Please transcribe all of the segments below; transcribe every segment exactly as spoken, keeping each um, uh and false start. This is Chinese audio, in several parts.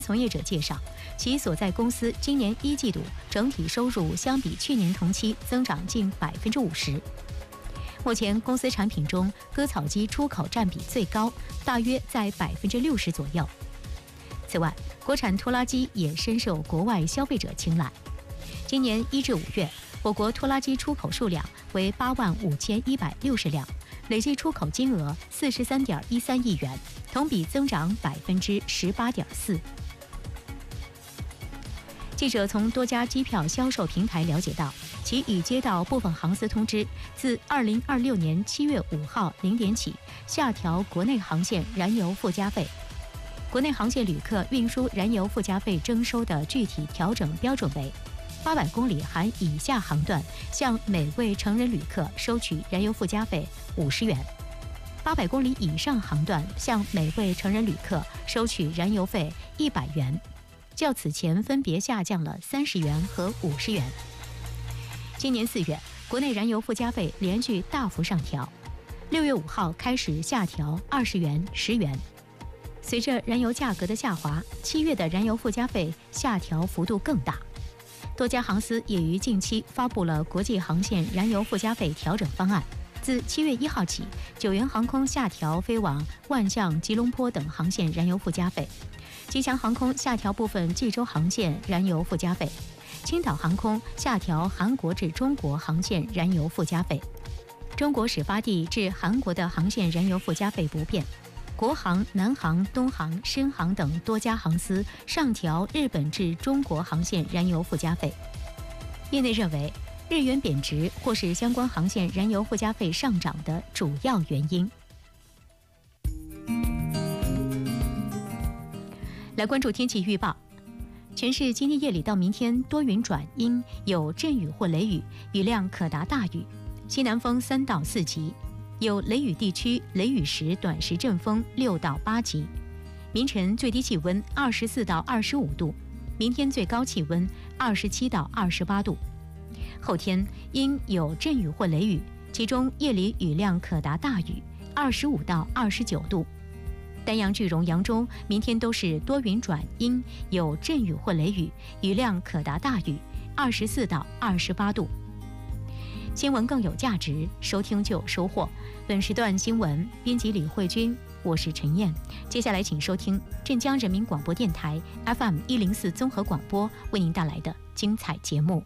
从业者介绍，其所在公司今年一季度整体收入相比去年同期增长近百分之五十。目前公司产品中，割草机出口占比最高，大约在百分之六十左右。此外，国产拖拉机也深受国外消费者青睐。今年一至五月，我国拖拉机出口数量为八万五千一百六十辆，累计出口金额四十三点一三亿元，同比增长百分之十八点四。记者从多家机票销售平台了解到，其已接到部分航司通知，自二零二六年七月五号零点起下调国内航线燃油附加费。国内航线旅客运输燃油附加费征收的具体调整标准为：八百公里含以下航段，向每位成人旅客收取燃油附加费五十元；八百公里以上航段，向每位成人旅客收取燃油费一百元。较此前分别下降了三十元和五十元。今年四月，国内燃油附加费连续大幅上调，六月五号开始下调二十元、十元。随着燃油价格的下滑，七月的燃油附加费下调幅度更大。多家航司也于近期发布了国际航线燃油附加费调整方案。自七月一号起，九元航空下调飞往万象、吉隆坡等航线燃油附加费。吉祥航空下调部分济州航线燃油附加费，青岛航空下调韩国至中国航线燃油附加费，中国始发地至韩国的航线燃油附加费不变。国航、南航、东航、深航等多家航司上调日本至中国航线燃油附加费。业内认为，日元贬值或是相关航线燃油附加费上涨的主要原因。来关注天气预报，全市今天夜里到明天多云转阴，有阵雨或雷雨，雨量可达大雨，西南风三到四级，有雷雨地区雷雨时短时阵风六到八级。明晨最低气温二十四到二十五度，明天最高气温二十七到二十八度。后天因有阵雨或雷雨，其中夜里雨量可达大雨，二十五到二十九度。丹阳、句容、扬州明天都是多云转阴，有阵雨或雷雨，雨量可达大雨，二十四到二十八度。新闻更有价值，收听就有收获。本时段新闻编辑李慧君，我是陈燕。接下来请收听镇江人民广播电台 F M 一零四综合广播为您带来的精彩节目。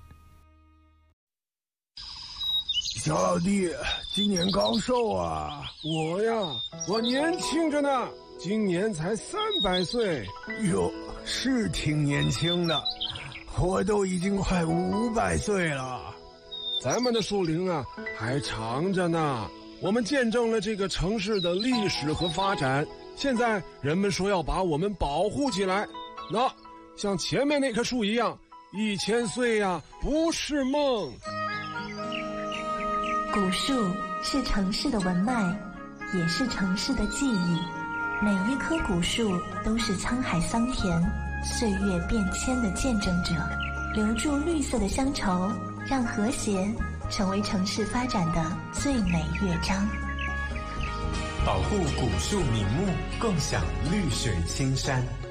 小老弟，今年高寿啊？ 我呀，我年轻着呢，今年才三百岁。 哟，是挺年轻的，我都已经快五百岁了。 咱们的树龄啊，还长着呢。我们见证了这个城市的历史和发展，现在人们说要把我们保护起来。那像前面那棵树一样，一千岁呀，不是梦。 古树是城市的文脉，也是城市的记忆。每一棵古树都是沧海桑田、岁月变迁的见证者，留住绿色的乡愁，让和谐成为城市发展的最美乐章。 保护古树名木，共享绿水青山。